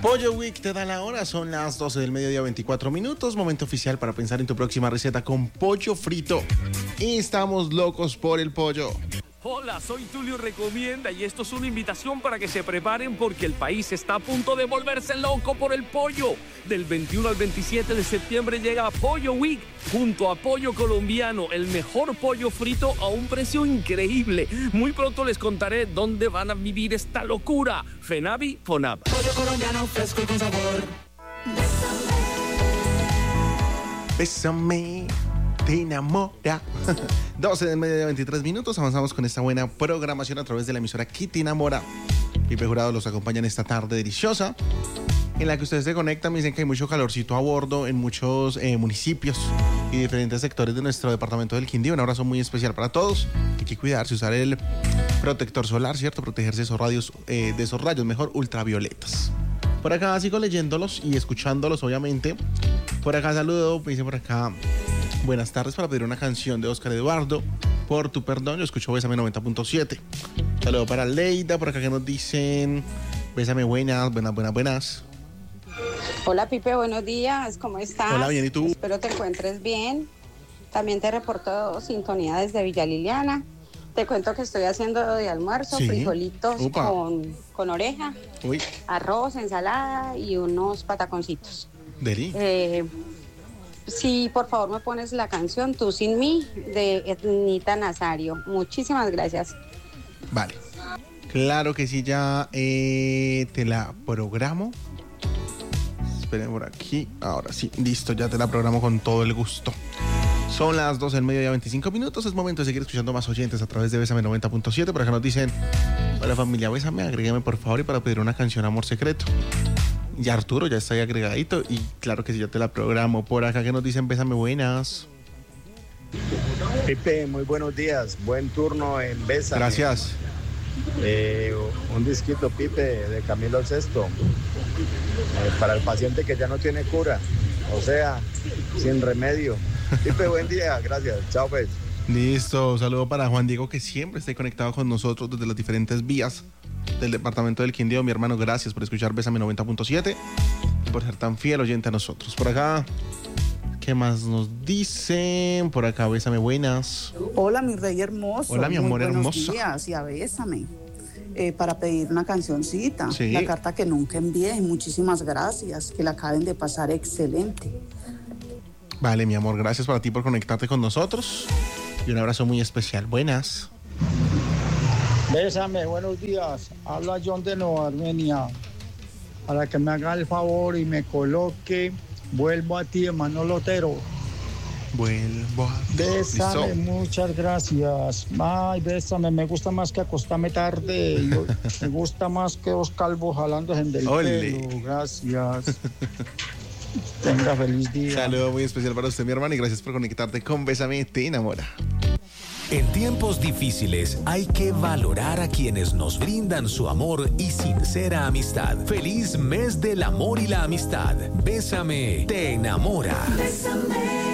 Pollo Week te da la hora, son las 12 del mediodía, 24 minutos, momento oficial para pensar en tu próxima receta con pollo frito. Y estamos locos por el pollo. Hola, soy Tulio Recomienda y esto es una invitación para que se preparen porque el país está a punto de volverse loco por el pollo. Del 21 al 27 de septiembre llega Pollo Week junto a Pollo Colombiano, el mejor pollo frito a un precio increíble. Muy pronto les contaré dónde van a vivir esta locura. Fenavi, Fonab. Pollo colombiano fresco y con sabor. Bésame, te enamora. 12 del mediodía, 23 minutos. Avanzamos con esta buena programación a través de la emisora que te enamora. Pipe Jurado los acompaña en esta tarde deliciosa en la que ustedes se conectan. Me dicen que hay mucho calorcito a bordo en muchos municipios y diferentes sectores de nuestro departamento del Quindío. Un abrazo muy especial para todos. Hay que cuidarse, usar el protector solar, ¿cierto? Protegerse de esos rayos, mejor ultravioletas. Por acá sigo leyéndolos y escuchándolos, obviamente. Por acá saludo, me dicen por acá: buenas tardes, para pedir una canción de Oscar Eduardo, Por tu perdón. Yo escucho Bésame 90.7. Saludo para Leida, por acá que nos dicen: Bésame, buenas. Hola Pipe, buenos días, ¿cómo estás? Hola, bien, ¿y tú? Espero te encuentres bien. También te reporto sintonía desde Villa Liliana. Te cuento que estoy haciendo de almuerzo, sí, frijolitos con oreja, uy, arroz, ensalada y unos pataconcitos. Deli. Sí, por favor me pones la canción Tú sin mí de Etnita Nazario. Muchísimas gracias. Vale. Claro que sí, ya te la programo. Esperen por aquí. Ahora sí, listo, ya te la programo con todo el gusto. Son las 12 del mediodía, 25 minutos. Es momento de seguir escuchando más oyentes a través de Bésame 90.7. Por acá nos dicen: hola familia, Bésame, agrégame por favor y para pedir una canción Amor Secreto. Y Arturo ya está ahí agregadito y claro que sí, ya te la programo. Por acá que nos dicen: Bésame, buenas. Pipe, muy buenos días. Buen turno en Bésame. Gracias. Un disquito, Pipe, de Camilo VI. Para el paciente que ya no tiene cura. O sea, sin remedio. Pipe, buen día. Gracias. Chao, pues. Listo. Un saludo para Juan Diego, que siempre está conectado con nosotros desde las diferentes vías del departamento del Quindío. Mi hermano, gracias por escuchar Bésame 90.7 y por ser tan fiel oyente a nosotros. Por acá, ¿qué más nos dicen? Por acá, Bésame, buenas. Hola, mi rey hermoso. Hola, mi amor hermoso. Buenos días y a Bésame. Para pedir una cancioncita. Sí. La carta que nunca envié. Muchísimas gracias. Que la acaben de pasar excelente. Vale, mi amor, gracias para ti por conectarte con nosotros. Y un abrazo muy especial. Buenas. Bésame, buenos días. Habla John de Nueva Armenia. Para que me haga el favor y me coloque Vuelvo a ti de Manolo Otero. Vuelvo a ti. Bésame, Listo. muchas gracias. Ay, bésame, me gusta más que acostarme tarde. Me gusta más que dos calvos jalándose en del Ole. pelo. Gracias. Tenga feliz día. Saludo muy especial para usted, mi hermano, y gracias por conectarte con Bésame, te enamora. En tiempos difíciles hay que valorar a quienes nos brindan su amor y sincera amistad. Feliz mes del amor y la amistad. Bésame, te enamora. Bésame.